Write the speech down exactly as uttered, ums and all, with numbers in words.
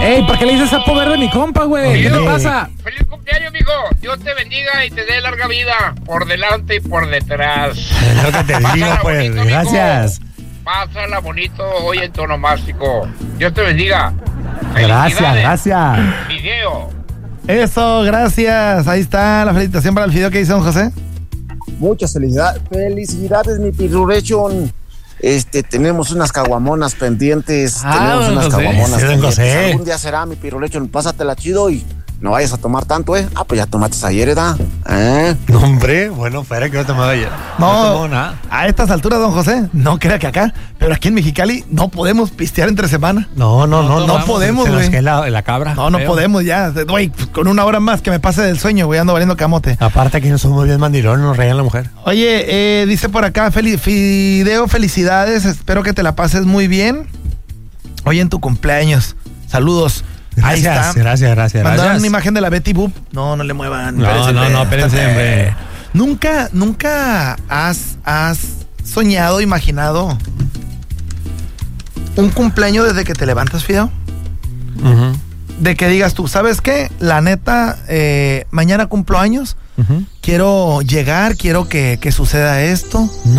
Ey, ¿para qué le dices sapo verde a mi compa, güey? ¿Qué te pasa? ¡Feliz cumpleaños, mijo! Dios te bendiga y te dé larga vida, por delante y por detrás. Es lo que te digo, pues. bonito, Gracias. mijo. Pásala bonito hoy en tu onomástico. Dios te bendiga. Gracias, Felicidades. gracias. Video. Eso, gracias. Ahí está la felicitación para el video que hizo don José. Muchas felicidades, felicidades, mi pirurechon. Este, tenemos unas caguamonas pendientes. Ah, tenemos don unas José. caguamonas Sí, don pendientes. José. Algún día será, mi pirurechon. Pásatela chido y no vayas a tomar tanto, ¿eh? Ah, pues ya tomaste ayer, ¿verdad? ¿Eh? No, hombre, bueno, fuera que no tomaba ayer. No, No tomó nada. a estas alturas, don José, no crea que acá, pero aquí en Mexicali no podemos pistear entre semana. No, no, no, no no. podemos, Se nos güey. cae la, la cabra. No, no feo. podemos ya. Güey, pues, con una hora más que me pase del sueño, güey, ando valiendo camote. Aparte que no somos bien mandilones, nos reían la mujer. Oye, eh, dice por acá, Feli- Fideo, felicidades, espero que te la pases muy bien. Hoy en tu cumpleaños. Saludos. Ahí Gracias, está. gracias, gracias. Mandaron gracias. una imagen de la Betty Boop. No, no le muevan. No, espérense, no, no, espérense, espérense. hombre. Nunca, nunca has, has soñado, imaginado un cumpleaños desde que te levantas, Fideo. Ujú, De que digas tú, ¿sabes qué? La neta, eh, mañana cumplo años. ujú. Quiero llegar, quiero que, que suceda esto.